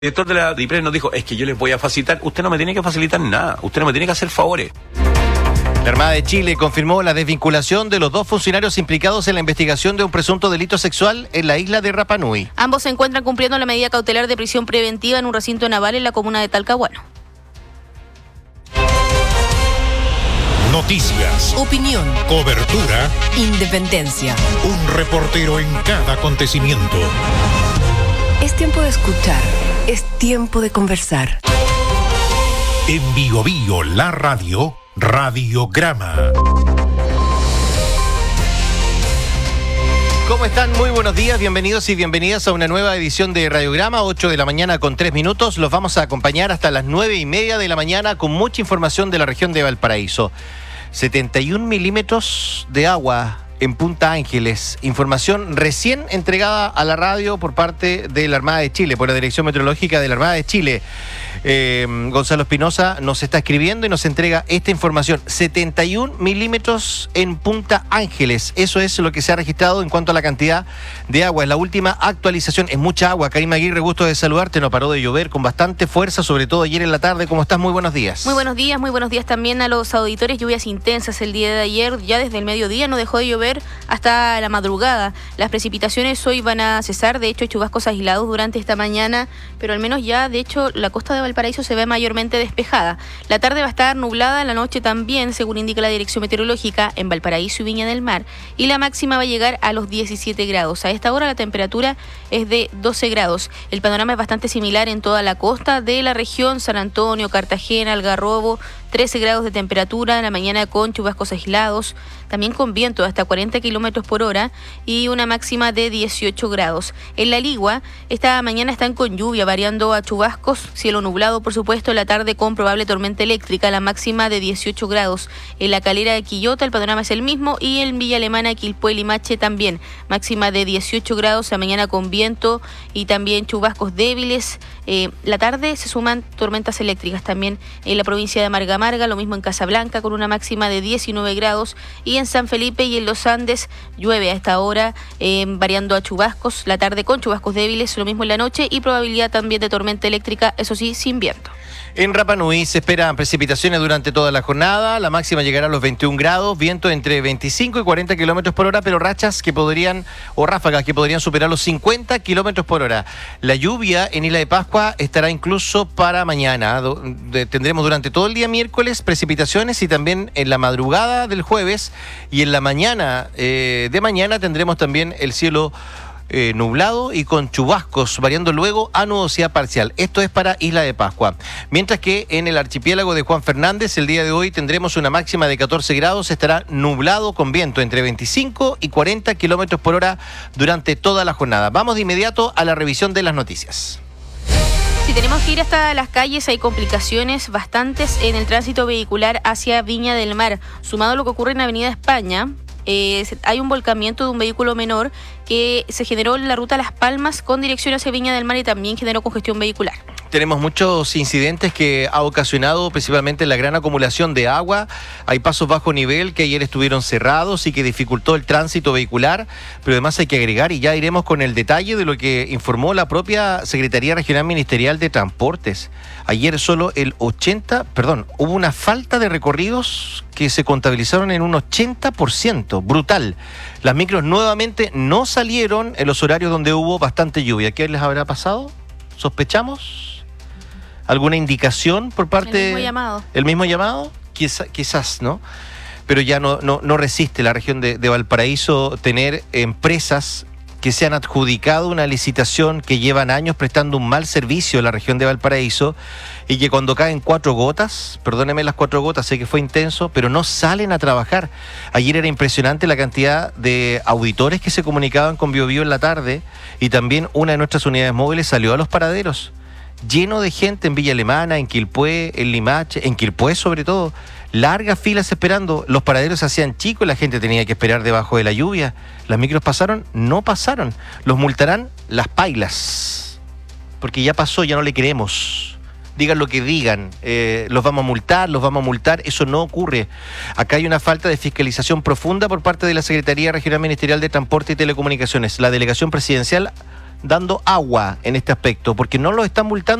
director de la DIPRES nos dijo, es que yo les voy a facilitar, usted no me tiene que facilitar nada, usted no me tiene que hacer favores. La Armada de Chile confirmó la desvinculación de los dos funcionarios implicados en la investigación de un presunto delito sexual en la isla de Rapa Nui. Ambos se encuentran cumpliendo la medida cautelar de prisión preventiva en un recinto naval en la comuna de Talcahuano. Noticias, opinión, cobertura, independencia. un reportero en cada acontecimiento. Es tiempo de escuchar, es tiempo de conversar. En Bio Bio, la radio, Radiograma. ¿Cómo están? Muy buenos días, bienvenidos y bienvenidas a una nueva edición de Radiograma, 8 de la mañana con 3 minutos. Los vamos a acompañar hasta las 9:30 de la mañana con mucha información de la región de Valparaíso. 71 milímetros de agua en Punta Ángeles. Información recién entregada a la radio por parte de la Armada de Chile, por la Dirección Meteorológica de la Armada de Chile. Gonzalo Espinosa nos está escribiendo y nos entrega esta información. 71 milímetros en Punta Ángeles. Eso es lo que se ha registrado en cuanto a la cantidad de agua. Es la última actualización. Es mucha agua. Karima Aguirre, gusto de saludarte. No paró de llover con bastante fuerza, sobre todo ayer en la tarde. ¿Cómo estás? Muy buenos días. Muy buenos días también a los auditores. Lluvias intensas el día de ayer. Ya desde el mediodía no dejó de llover hasta la madrugada. Las precipitaciones hoy van a cesar. De hecho, chubascos aislados durante esta mañana, pero al menos ya, de hecho, la costa de Valparaíso se ve mayormente despejada. La tarde va a estar nublada, la noche también, según indica la Dirección Meteorológica, en Valparaíso y Viña del Mar. Y la máxima va a llegar a los 17 grados. A esta hora la temperatura es de 12 grados. El panorama es bastante similar en toda la costa de la región, San Antonio, Cartagena, Algarrobo. 13 grados de temperatura en la mañana con chubascos aislados, también con viento de hasta 40 kilómetros por hora y una máxima de 18 grados. En La Ligua, esta mañana están con lluvia, variando a chubascos, cielo nublado, por supuesto, en la tarde con probable tormenta eléctrica, la máxima de 18 grados. En La Calera de Quillota el panorama es el mismo y en Villa Alemana, Quilpué, Limache también, máxima de 18 grados, la mañana con viento y también chubascos débiles. La tarde se suman tormentas eléctricas también en la provincia de Marga, lo mismo en Casablanca con una máxima de 19 grados y en San Felipe y en los Andes llueve a esta hora, variando a chubascos, la tarde con chubascos débiles, lo mismo en la noche y probabilidad también de tormenta eléctrica, eso sí, sin viento. En Rapa Nui se esperan precipitaciones durante toda la jornada, la máxima llegará a los 21 grados, viento entre 25 y 40 kilómetros por hora, pero rachas que podrían, o ráfagas que podrían superar los 50 kilómetros por hora. La lluvia en Isla de Pascua estará incluso para mañana. Tendremos durante todo el día miércoles precipitaciones y también en la madrugada del jueves y en la mañana de mañana tendremos también el cielo nublado y con chubascos, variando luego a nubosidad parcial. Esto es para Isla de Pascua. Mientras que en el archipiélago de Juan Fernández, el día de hoy tendremos una máxima de 14 grados, estará nublado con viento entre 25 y 40 kilómetros por hora durante toda la jornada. Vamos de inmediato a la revisión de las noticias. Si tenemos que ir hasta las calles, hay complicaciones bastantes en el tránsito vehicular hacia Viña del Mar. Sumado a lo que ocurre en Avenida España, hay un volcamiento de un vehículo menor que se generó en la ruta Las Palmas con dirección hacia Viña del Mar y también generó congestión vehicular. Tenemos muchos incidentes que ha ocasionado principalmente la gran acumulación de agua. Hay pasos bajo nivel que ayer estuvieron cerrados y que dificultó el tránsito vehicular, pero además hay que agregar, y ya iremos con el detalle de lo que informó la propia Secretaría Regional Ministerial de Transportes. Ayer solo hubo una falta de recorridos que se contabilizaron en un 80%, brutal. Las micros nuevamente no salieron en los horarios donde hubo bastante lluvia. ¿Qué les habrá pasado? ¿Sospechamos? ¿Alguna indicación por parte? ¿El mismo llamado? Quizás, ¿no? Pero ya no resiste la región de Valparaíso tener empresas que se han adjudicado una licitación que llevan años prestando un mal servicio a la región de Valparaíso y que cuando caen 4 gotas, perdónenme las 4 gotas, sé que fue intenso, pero no salen a trabajar. Ayer era impresionante la cantidad de auditores que se comunicaban con Bio Bio en la tarde y también una de nuestras unidades móviles salió a los paraderos. Lleno de gente en Villa Alemana, en Quilpué, en Limache, en Quilpué sobre todo. Largas filas esperando, los paraderos se hacían chicos, la gente tenía que esperar debajo de la lluvia. ¿Las micros pasaron? No pasaron. Los multarán las pailas, porque ya pasó, ya no le queremos. Digan lo que digan, los vamos a multar, eso no ocurre. Acá hay una falta de fiscalización profunda por parte de la Secretaría Regional Ministerial de Transporte y Telecomunicaciones. La delegación presidencial dando agua en este aspecto, porque no los están multando